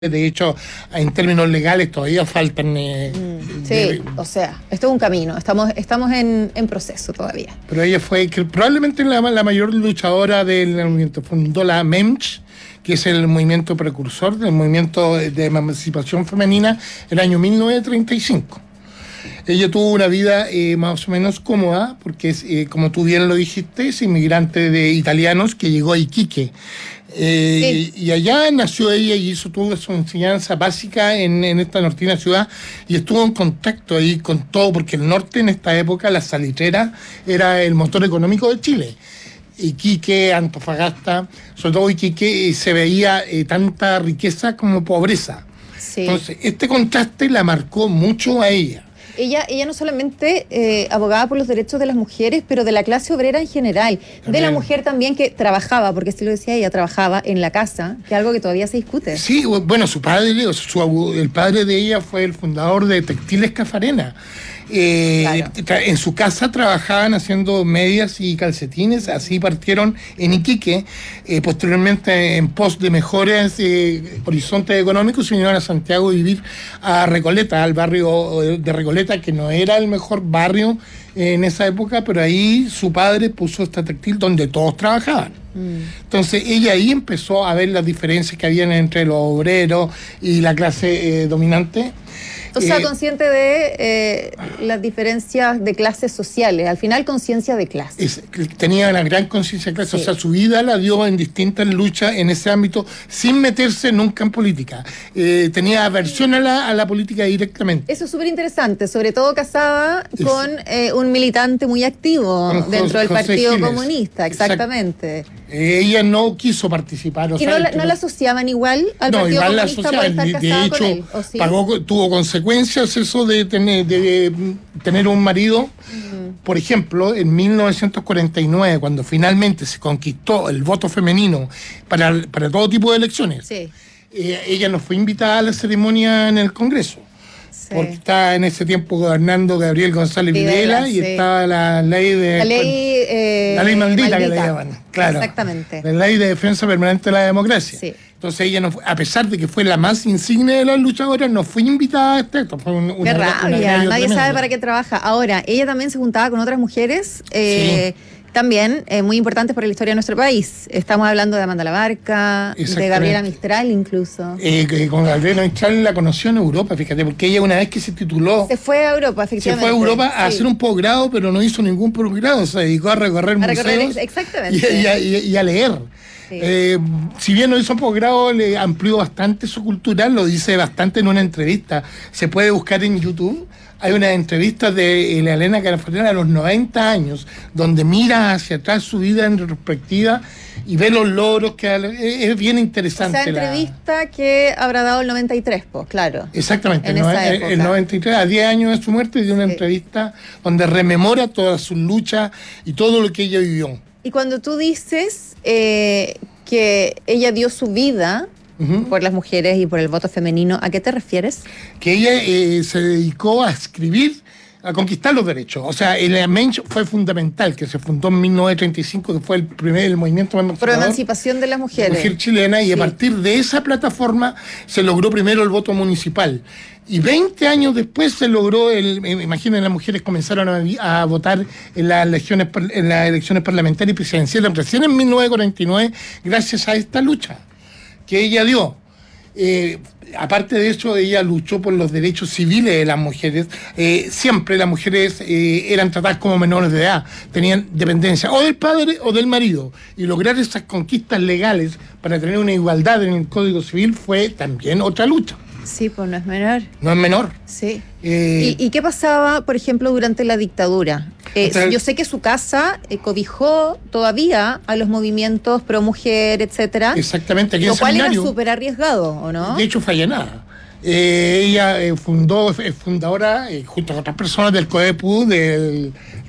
De hecho, en términos legales todavía faltan... Sí, o sea, esto es un camino, estamos en proceso todavía. Pero ella fue probablemente la mayor luchadora del movimiento. Fundó la MEMS, que es el movimiento precursor del movimiento de emancipación femenina, el año 1935. Ella tuvo una vida más o menos cómoda, porque es, como tú bien lo dijiste, es inmigrante de italianos que llegó a Iquique. Sí. Y allá nació ella y tuvo su enseñanza básica en esta nortina ciudad y estuvo en contacto ahí con todo, porque el norte en esta época, la salitrera, era el motor económico de Chile. Iquique, Antofagasta, sobre todo Iquique, se veía tanta riqueza como pobreza. Sí. Entonces, este contraste la marcó mucho a ella. Ella no solamente abogaba por los derechos de las mujeres, pero de la clase obrera en general, también. De la mujer también que trabajaba, porque así lo decía ella, trabajaba en la casa, que es algo que todavía se discute. Sí, bueno, su padre, el padre de ella fue el fundador de Textiles Cafarena. Claro. En su casa trabajaban haciendo medias y calcetines, así partieron en Iquique. Posteriormente, en pos de mejores horizontes económicos, se vinieron a Santiago a vivir a Recoleta, al barrio de Recoleta, que no era el mejor barrio en esa época, pero ahí su padre puso esta textil donde todos trabajaban. Entonces ella ahí empezó a ver las diferencias que habían entre los obreros y la clase dominante. O sea, consciente de las diferencias de clases sociales, al final conciencia de clase. Tenía una gran conciencia de clase, sí. O sea, su vida la dio en distintas luchas en ese ámbito, sin meterse nunca en política. Tenía aversión a la política directamente. Eso es súper interesante, sobre todo casada con un militante muy activo dentro del Partido Comunista, exactamente. Ella no quiso participar. ¿Y no la asociaban igual al Partido Comunista por estar casada con él? ¿Sí? Tuvo consecuencias eso de tener un marido. Por ejemplo, en 1949, cuando finalmente se conquistó el voto femenino para todo tipo de elecciones, sí. Ella no fue invitada a la ceremonia en el Congreso. Sí. Porque estaba en ese tiempo gobernando Gabriel González Videla y sí. Estaba la ley de... La ley maldita que le llaman. Claro. Exactamente. La ley de defensa permanente de la democracia. Sí. Entonces ella, no fue, a pesar de que fue la más insigne de las luchadoras, no fue invitada a este acto. Fue ¡qué rabia! Nadie sabe para qué trabaja. Ahora, ella también se juntaba con otras mujeres... Sí. También muy importantes por la historia de nuestro país. Estamos hablando de Amanda Labarca, de Gabriela Mistral incluso. Con Gabriela Mistral la conoció en Europa, fíjate, porque ella una vez que se tituló... Se fue a Europa, efectivamente. Se fue a Europa a hacer un posgrado, pero no hizo ningún posgrado, se dedicó a recorrer museos exactamente. Y a leer. Sí. Si bien no hizo posgrado, le amplió bastante su cultura, lo dice bastante en una entrevista. Se puede buscar en YouTube. Hay una entrevista de Elena Carafatena a los 90 años, donde mira hacia atrás su vida en retrospectiva y ve los logros que es bien interesante. Esa entrevista que habrá dado el 93, pues, claro. Exactamente, el 93, a 10 años de su muerte, dio una entrevista donde rememora todas sus luchas y todo lo que ella vivió. Y cuando tú dices que ella dio su vida... por las mujeres y por el voto femenino, ¿a qué te refieres? Que ella se dedicó a escribir, a conquistar los derechos. O sea, el MENS fue fundamental, que se fundó en 1935, que fue el movimiento por emancipación de las mujeres. La mujer chilena, y a partir de esa plataforma se logró primero el voto municipal. Y 20 años después se logró, imaginen, las mujeres comenzaron a votar en las elecciones parlamentarias y presidenciales recién en 1949, gracias a esta lucha que ella dio. Aparte de eso, ella luchó por los derechos civiles de las mujeres. Siempre las mujeres eran tratadas como menores de edad, tenían dependencia o del padre o del marido, y lograr esas conquistas legales para tener una igualdad en el Código Civil fue también otra lucha. Sí, pues no es menor. No es menor. Sí. ¿Y qué pasaba, por ejemplo, durante la dictadura? Yo sé que su casa cobijó todavía a los movimientos pro mujer, etcétera. Exactamente. Aquí lo cual era súper arriesgado, ¿o no? De hecho, fue allanada. Ella es fundadora, junto con otras personas del CODEPU, del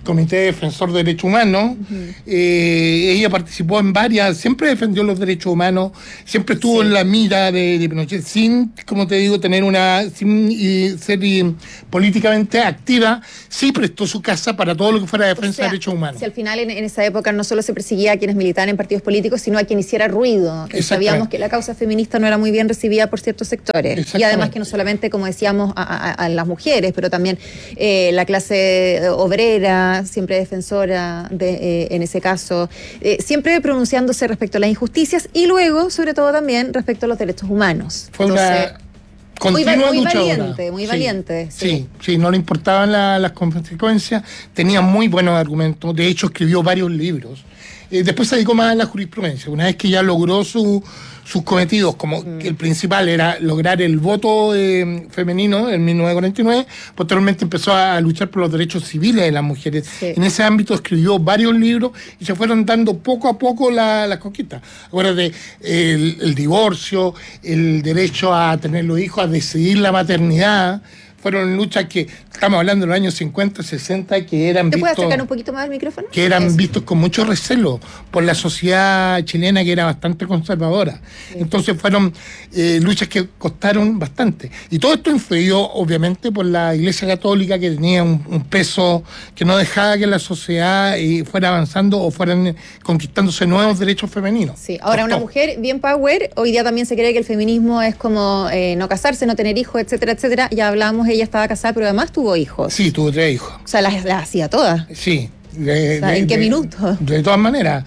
Comité Defensor de Derechos Humanos. Ella participó en varias, siempre defendió los derechos humanos, siempre estuvo en la mira de Pinochet, sin, como te digo, sin ser políticamente activa. Sí prestó su casa para todo lo que fuera defensa de derechos humanos. Si al final en esa época no solo se perseguía a quienes militaban en partidos políticos, sino a quien hiciera ruido. Sabíamos que la causa feminista no era muy bien recibida por ciertos sectores. Y además que no solamente, como decíamos, a las mujeres, pero también la clase obrera, siempre defensora en ese caso, siempre pronunciándose respecto a las injusticias y luego, sobre todo también, respecto a los derechos humanos. Fue una continua luchadora. Muy valiente. Sí, no le importaban las consecuencias, tenía muy buenos argumentos, de hecho escribió varios libros. Después se dedicó más a la jurisprudencia. Una vez que ya logró sus cometidos, como que el principal era lograr el voto femenino en 1949, posteriormente empezó a luchar por los derechos civiles de las mujeres. Sí. En ese ámbito escribió varios libros y se fueron dando poco a poco las conquistas. Acuérdate, el divorcio, el derecho a tener los hijos, a decidir la maternidad. Fueron luchas que, estamos hablando de los años 50, 60, que eran vistos... ¿Te puedes acercar un poquito más al micrófono? Que eran vistos con mucho recelo por la sociedad chilena, que era bastante conservadora. Sí. Entonces fueron luchas que costaron bastante. Y todo esto influyó, obviamente, por la Iglesia Católica, que tenía un peso que no dejaba que la sociedad fuera avanzando o fueran conquistándose nuevos derechos femeninos. Sí, ahora una mujer bien power, hoy día también se cree que el feminismo es como no casarse, no tener hijos, etcétera, etcétera. Ya hablamos, ella estaba casada, pero además tuvo hijos. Sí, tuvo 3 hijos. O sea, las hacía todas. Sí. ¿En qué minuto? De todas maneras.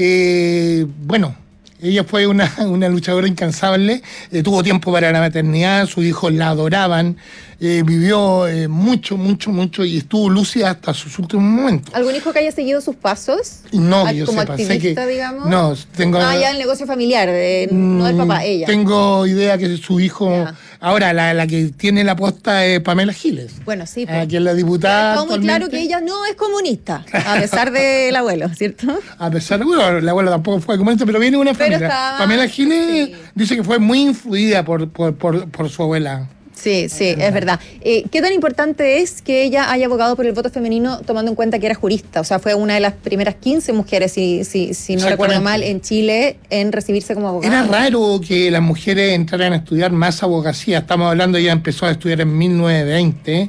Bueno, ella fue una luchadora incansable, tuvo tiempo para la maternidad, sus hijos la adoraban, vivió mucho y estuvo lúcida hasta sus últimos momentos. ¿Algún hijo que haya seguido sus pasos? No, que yo como sepa. Activista, digamos. No, tengo... ya el negocio familiar, no del papá, ella. Tengo idea que su hijo... Ya. Ahora, la que tiene la posta es Pamela Giles. Bueno, sí. Que es la diputada. Está muy claro que ella no es comunista, a pesar del abuelo, ¿cierto? A pesar de... Bueno, el abuelo tampoco fue comunista, pero viene una familia. Pamela Giles dice que fue muy influida por su abuela. Sí, es verdad. ¿Qué tan importante es que ella haya abogado por el voto femenino tomando en cuenta que era jurista? O sea, fue una de las primeras 15 mujeres, si no recuerdo mal, en Chile en recibirse como abogada. Era raro que las mujeres entraran a estudiar más abogacía. Estamos hablando, ella empezó a estudiar en 1920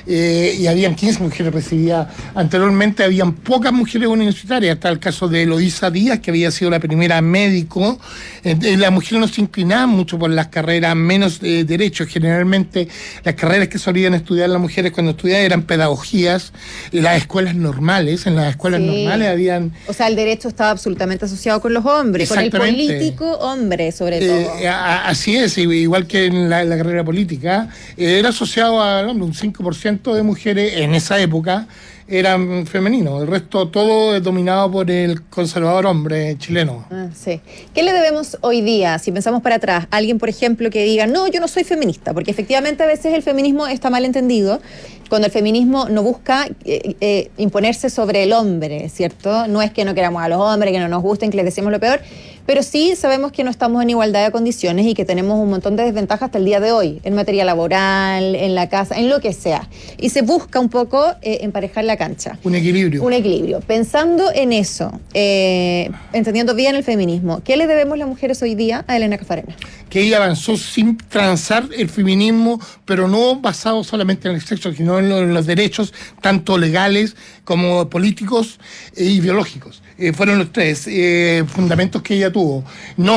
y habían 15 mujeres recibidas. Anteriormente habían pocas mujeres universitarias. Está el caso de Eloísa Díaz, que había sido la primera médico. Las mujeres no se inclinaban mucho por las carreras menos derechos. Generalmente las carreras que solían estudiar las mujeres cuando estudiaban eran pedagogías, las escuelas normales. En las escuelas normales habían... O sea, el derecho estaba absolutamente asociado con los hombres, con el político hombre, sobre todo. Así es, igual que en la carrera política. Era asociado a un 5% de mujeres en esa época eran femeninos, el resto todo es dominado por el conservador hombre chileno. Sí. ¿Qué le debemos hoy día, si pensamos para atrás, a alguien, por ejemplo, que diga, no, yo no soy feminista? Porque efectivamente a veces el feminismo está mal entendido, cuando el feminismo no busca imponerse sobre el hombre, ¿cierto? No es que no queramos a los hombres, que no nos gusten, que les decimos lo peor, pero sí sabemos que no estamos en igualdad de condiciones y que tenemos un montón de desventajas hasta el día de hoy, en materia laboral, en la casa, en lo que sea. Y se busca un poco emparejar la cancha. Un equilibrio. Un equilibrio. Pensando en eso, entendiendo bien el feminismo, ¿qué le debemos las mujeres hoy día a Elena Cafarena? Que ella avanzó sin transar el feminismo, pero no basado solamente en el sexo, sino en los derechos, tanto legales como políticos y biológicos. Fueron los 3 fundamentos que ella tuvo. No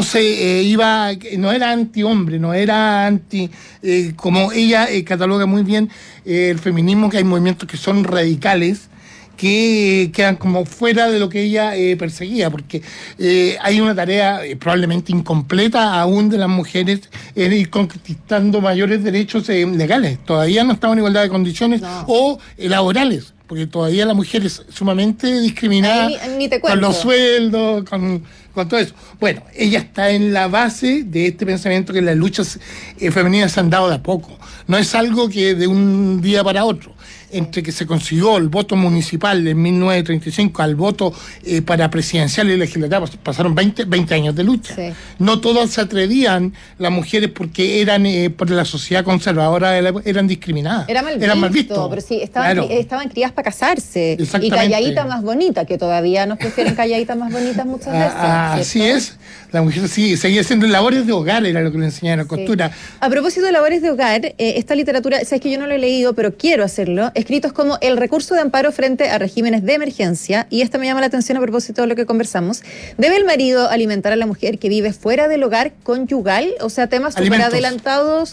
no era anti-hombre, no era anti... como ella cataloga muy bien el feminismo, que hay movimientos que son radicales, que quedan como fuera de lo que ella perseguía, porque hay una tarea probablemente incompleta aún de las mujeres en ir conquistando mayores derechos legales. Todavía no estamos en igualdad de condiciones o laborales, porque todavía la mujer es sumamente discriminada con los sueldos, con todo eso. Bueno, ella está en la base de este pensamiento que las luchas femeninas se han dado de a poco. No es algo que de un día para otro. entre que se consiguió el voto municipal en 1935 al voto para presidencial y legislativo, pasaron 20 años de lucha. Sí. No todas se atrevían las mujeres porque eran por la sociedad conservadora, eran discriminadas. Era mal visto. Pero sí, estaban criadas para casarse. Y calladita más bonita, que todavía nos prefieren calladitas más bonitas muchas veces. Así es. La mujer sí, seguía haciendo labores de hogar, era lo que le enseñaron, costura. A propósito de labores de hogar, esta literatura, sabes que yo no lo he leído, pero quiero hacerlo, escritos como El recurso de amparo frente a regímenes de emergencia, y esta me llama la atención a propósito de lo que conversamos. ¿Debe el marido alimentar a la mujer que vive fuera del hogar conyugal? O sea, temas súper adelantados